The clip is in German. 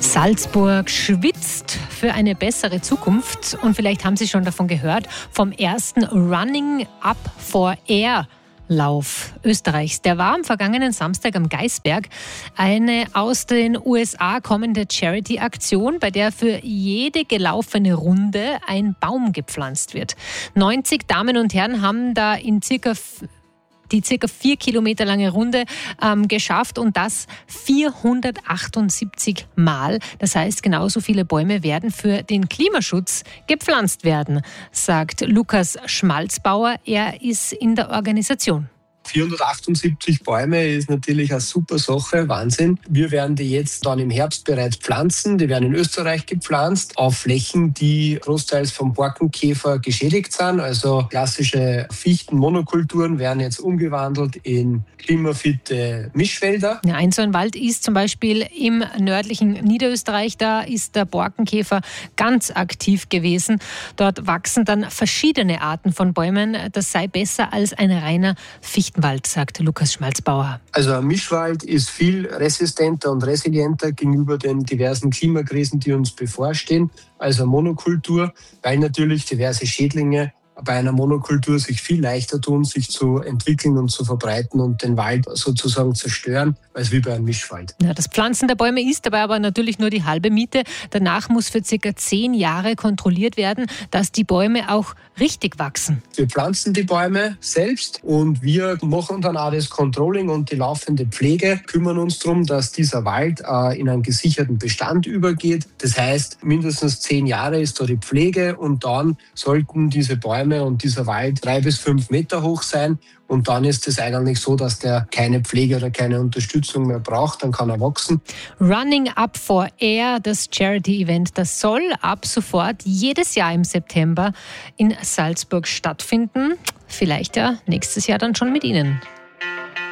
Salzburg schwitzt für eine bessere Zukunft und vielleicht haben Sie schon davon gehört, vom ersten Running Up for Air Lauf Österreichs. Der war am vergangenen Samstag am Geisberg, eine aus den USA kommende Charity-Aktion, bei der für jede gelaufene Runde ein Baum gepflanzt wird. 90 Damen und Herren haben da die circa 4 Kilometer lange Runde geschafft und das 478 Mal. Das heißt, genauso viele Bäume werden für den Klimaschutz gepflanzt werden, sagt Lukas Schmalzbauer. Er ist in der Organisation. 478 Bäume ist natürlich eine super Sache, Wahnsinn. Wir werden die jetzt dann im Herbst bereits pflanzen. Die werden in Österreich gepflanzt, auf Flächen, die großteils vom Borkenkäfer geschädigt sind. Also klassische Fichtenmonokulturen werden jetzt umgewandelt in klimafitte Mischwälder. Ja, ein so ein Wald ist zum Beispiel im nördlichen Niederösterreich. Da ist der Borkenkäfer ganz aktiv gewesen. Dort wachsen dann verschiedene Arten von Bäumen. Das sei besser als ein reiner Fichtenwald, sagt Lukas Schmalzbauer. Also ein Mischwald ist viel resistenter und resilienter gegenüber den diversen Klimakrisen, die uns bevorstehen, als eine Monokultur, weil natürlich diverse Schädlinge bei einer Monokultur sich viel leichter tun, sich zu entwickeln und zu verbreiten und den Wald sozusagen zerstören, als wie bei einem Mischwald. Ja, das Pflanzen der Bäume ist dabei aber natürlich nur die halbe Miete. Danach muss für ca. 10 Jahre kontrolliert werden, dass die Bäume auch richtig wachsen. Wir pflanzen die Bäume selbst und wir machen dann auch das Controlling und die laufende Pflege, kümmern uns darum, dass dieser Wald in einen gesicherten Bestand übergeht. Das heißt, mindestens 10 Jahre ist da die Pflege und dann sollten diese Bäume und dieser Wald 3 bis 5 Meter hoch sein. Und dann ist es eigentlich so, dass der keine Pflege oder keine Unterstützung mehr braucht. Dann kann er wachsen. Running Up for Air, das Charity-Event, das soll ab sofort jedes Jahr im September in Salzburg stattfinden. Vielleicht ja nächstes Jahr dann schon mit Ihnen.